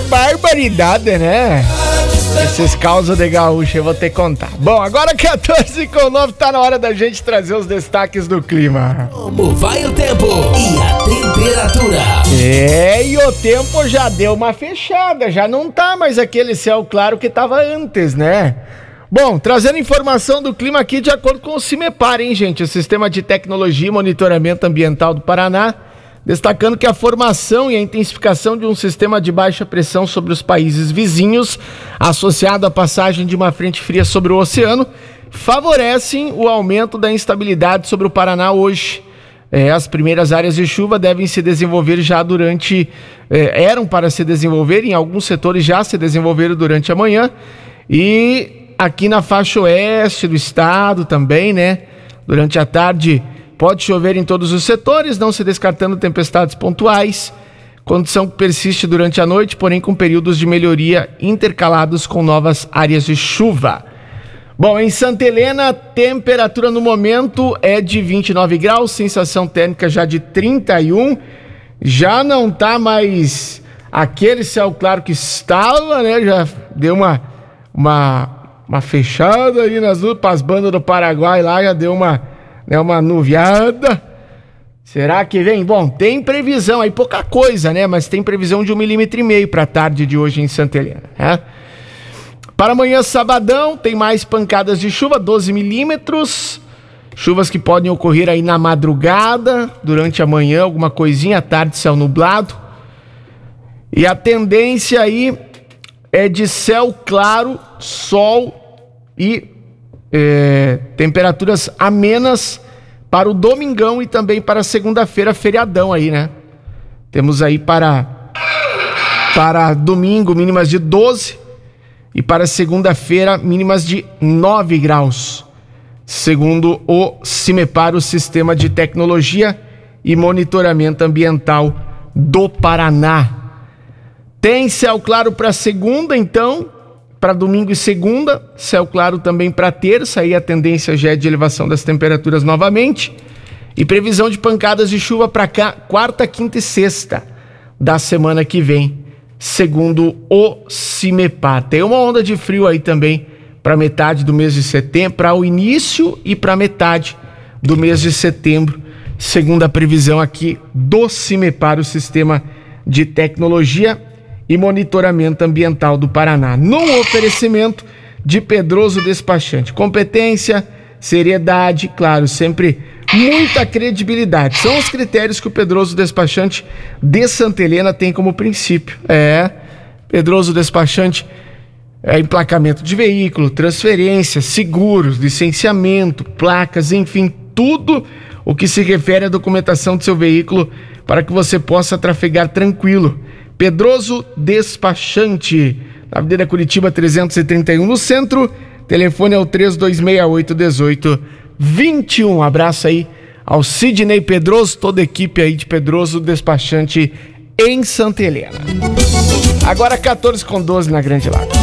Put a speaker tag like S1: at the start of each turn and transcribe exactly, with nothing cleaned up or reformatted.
S1: barbaridade, né? Esses causos de gaúcho eu vou ter que contar. Bom, agora quatorze com nove, tá na hora da gente trazer os destaques do clima.
S2: Como vai o tempo e a temperatura?
S1: É, e o tempo já deu uma fechada, já não tá mais aquele céu claro que tava antes, né? Bom, trazendo informação do clima aqui de acordo com o CIMEPAR, hein, gente? O Sistema de Tecnologia e Monitoramento Ambiental do Paraná, destacando que a formação e a intensificação de um sistema de baixa pressão sobre os países vizinhos, associado à passagem de uma frente fria sobre o oceano, favorecem o aumento da instabilidade sobre o Paraná hoje. É, as primeiras áreas de chuva devem se desenvolver já durante... É, eram para se desenvolver, em alguns setores já se desenvolveram durante a manhã, e aqui na faixa oeste do estado também, né? Durante a tarde... Pode chover em todos os setores, não se descartando tempestades pontuais. Condição que persiste durante a noite, porém com períodos de melhoria intercalados com novas áreas de chuva. Bom, em Santa Helena, temperatura no momento é de vinte e nove graus, sensação térmica já de trinta e um. Já não tá mais aquele céu claro que estava, né? Já deu uma, uma, uma fechada aí nas para as bandas do Paraguai lá, já deu uma... É uma nuviada. Será que vem? Bom, tem previsão aí, pouca coisa, né? Mas tem previsão de um milímetro e meio para a tarde de hoje em Santa Helena, né? Para amanhã, sabadão, tem mais pancadas de chuva, doze milímetros. Chuvas que podem ocorrer aí na madrugada, durante a manhã, alguma coisinha, à tarde, céu nublado. E a tendência aí é de céu claro, sol e... É, temperaturas amenas para o domingão e também para segunda-feira, feriadão aí, né? Temos aí para para domingo mínimas de doze e para segunda-feira mínimas de nove graus, segundo o CIMEPAR, o Sistema de Tecnologia e Monitoramento Ambiental do Paraná. Tem céu claro para segunda, então... Para domingo e segunda, céu claro também para terça, aí a tendência já é de elevação das temperaturas novamente. E previsão de pancadas de chuva para cá, quarta, quinta e sexta da semana que vem, segundo o CIMEPAR. Tem uma onda de frio aí também para metade do mês de setembro, para o início e para metade do mês de setembro, segundo a previsão aqui do CIMEPAR, o Sistema de Tecnologia e Monitoramento Ambiental do Paraná, no oferecimento de Pedroso Despachante. Competência, seriedade, claro, sempre muita credibilidade. São os critérios que o Pedroso Despachante de Santa Helena tem como princípio. É, Pedroso Despachante é emplacamento de veículo, transferência, seguros, licenciamento, placas, enfim, tudo o que se refere à documentação do seu veículo para que você possa trafegar tranquilo. Pedroso Despachante, na Avenida Curitiba trezentos e trinta e um no centro, telefone é o três dois seis oito, um oito dois um. Um abraço aí ao Sidney Pedroso, toda a equipe aí de Pedroso Despachante em Santa Helena. Agora quatorze com doze na Grande Lago.